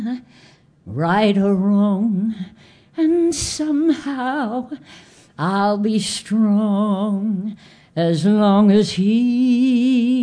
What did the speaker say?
right or wrong, and somehow I'll be strong as long as he